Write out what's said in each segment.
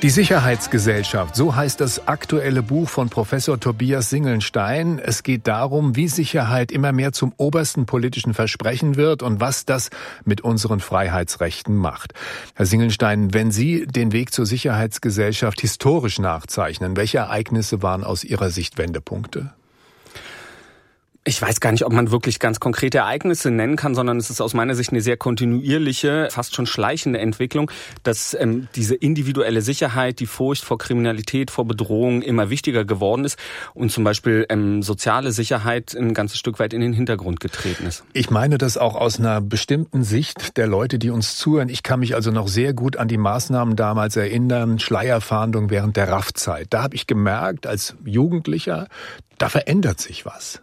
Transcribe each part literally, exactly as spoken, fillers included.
Die Sicherheitsgesellschaft, so heißt das aktuelle Buch von Professor Tobias Singelnstein. Es geht darum, wie Sicherheit immer mehr zum obersten politischen Versprechen wird und was das mit unseren Freiheitsrechten macht. Herr Singelnstein, wenn Sie den Weg zur Sicherheitsgesellschaft historisch nachzeichnen, welche Ereignisse waren aus Ihrer Sicht Wendepunkte? Ich weiß gar nicht, ob man wirklich ganz konkrete Ereignisse nennen kann, sondern es ist aus meiner Sicht eine sehr kontinuierliche, fast schon schleichende Entwicklung, dass ähm, diese individuelle Sicherheit, die Furcht vor Kriminalität, vor Bedrohung immer wichtiger geworden ist und zum Beispiel ähm, soziale Sicherheit ein ganzes Stück weit in den Hintergrund getreten ist. Ich meine das auch aus einer bestimmten Sicht der Leute, die uns zuhören. Ich kann mich also noch sehr gut an die Maßnahmen damals erinnern, Schleierfahndung während der R A F-Zeit. Da habe ich gemerkt, als Jugendlicher, da verändert sich was.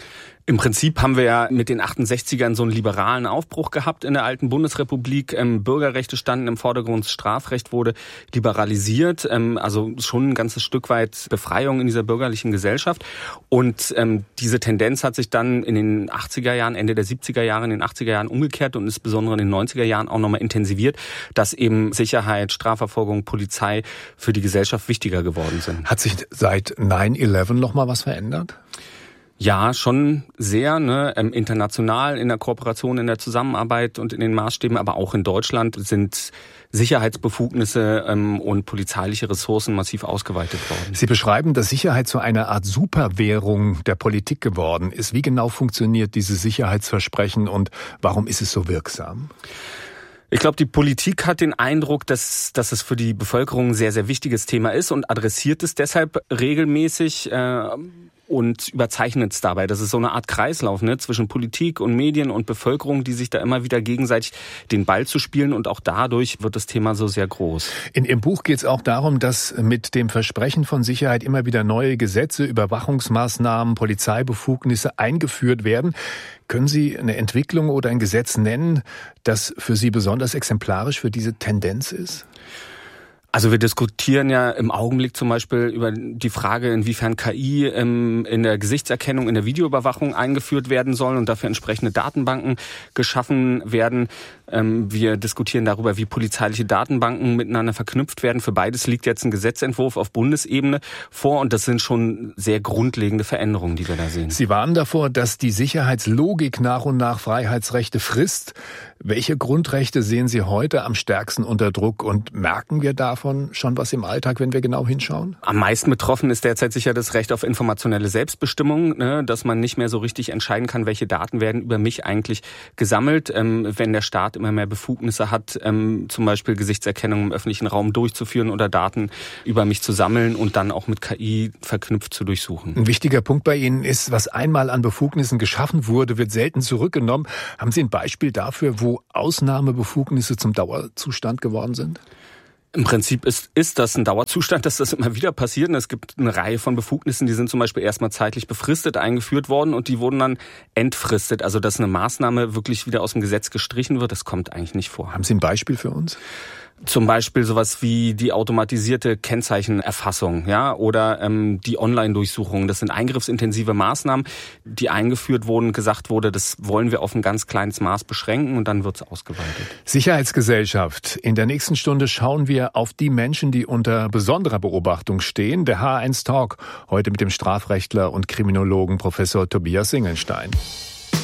Im Prinzip haben wir ja mit den achtundsechzigern so einen liberalen Aufbruch gehabt in der alten Bundesrepublik. Ähm, Bürgerrechte standen im Vordergrund, Strafrecht wurde liberalisiert, ähm, also schon ein ganzes Stück weit Befreiung in dieser bürgerlichen Gesellschaft. Und ähm, diese Tendenz hat sich dann in den achtziger Jahren, Ende der siebziger Jahre, in den achtziger Jahren umgekehrt und insbesondere in den neunziger Jahren auch nochmal intensiviert, dass eben Sicherheit, Strafverfolgung, Polizei für die Gesellschaft wichtiger geworden sind. Hat sich seit neun elf noch mal was verändert? Ja, schon sehr, ne, ähm, international in der Kooperation, in der Zusammenarbeit und in den Maßstäben, aber auch in Deutschland sind Sicherheitsbefugnisse ähm, und polizeiliche Ressourcen massiv ausgeweitet worden. Sie beschreiben, dass Sicherheit zu einer Art Superwährung der Politik geworden ist. Wie genau funktioniert dieses Sicherheitsversprechen und warum ist es so wirksam? Ich glaube, die Politik hat den Eindruck, dass, dass es für die Bevölkerung ein sehr, sehr wichtiges Thema ist und adressiert es deshalb regelmäßig äh, und überzeichnet es dabei. Das ist so eine Art Kreislauf, ne, zwischen Politik und Medien und Bevölkerung, die sich da immer wieder gegenseitig den Ball zu spielen und auch dadurch wird das Thema so sehr groß. In Ihrem Buch geht es auch darum, dass mit dem Versprechen von Sicherheit immer wieder neue Gesetze, Überwachungsmaßnahmen, Polizeibefugnisse eingeführt werden. Können Sie eine Entwicklung oder ein Gesetz nennen, das für Sie besonders exemplarisch für diese Tendenz ist? Also wir diskutieren ja im Augenblick zum Beispiel über die Frage, inwiefern K I ähm, in der Gesichtserkennung, in der Videoüberwachung eingeführt werden soll und dafür entsprechende Datenbanken geschaffen werden. Ähm, wir diskutieren darüber, wie polizeiliche Datenbanken miteinander verknüpft werden. Für beides liegt jetzt ein Gesetzentwurf auf Bundesebene vor und das sind schon sehr grundlegende Veränderungen, die wir da sehen. Sie warnen davor, dass die Sicherheitslogik nach und nach Freiheitsrechte frisst. Welche Grundrechte sehen Sie heute am stärksten unter Druck und merken wir davon schon was im Alltag, wenn wir genau hinschauen? Am meisten betroffen ist derzeit sicher das Recht auf informationelle Selbstbestimmung, ne, dass man nicht mehr so richtig entscheiden kann, welche Daten werden über mich eigentlich gesammelt. Ähm, wenn der Staat immer mehr Befugnisse hat, ähm, zum Beispiel Gesichtserkennung im öffentlichen Raum durchzuführen oder Daten über mich zu sammeln und dann auch mit K I verknüpft zu durchsuchen. Ein wichtiger Punkt bei Ihnen ist, was einmal an Befugnissen geschaffen wurde, wird selten zurückgenommen. Haben Sie ein Beispiel dafür, wo Ausnahmebefugnisse zum Dauerzustand geworden sind? Im Prinzip ist, ist das ein Dauerzustand, dass das immer wieder passiert. Und es gibt eine Reihe von Befugnissen, die sind zum Beispiel erstmal zeitlich befristet eingeführt worden und die wurden dann entfristet. Also dass eine Maßnahme wirklich wieder aus dem Gesetz gestrichen wird, das kommt eigentlich nicht vor. Haben Sie ein Beispiel für uns? Zum Beispiel sowas wie die automatisierte Kennzeichenerfassung, ja, oder ähm, die Online-Durchsuchung. Das sind eingriffsintensive Maßnahmen, die eingeführt wurden, gesagt wurde, das wollen wir auf ein ganz kleines Maß beschränken und dann wird es ausgeweitet. Sicherheitsgesellschaft. In der nächsten Stunde schauen wir auf die Menschen, die unter besonderer Beobachtung stehen. Der H eins Talk heute mit dem Strafrechtler und Kriminologen Professor Tobias Singelnstein.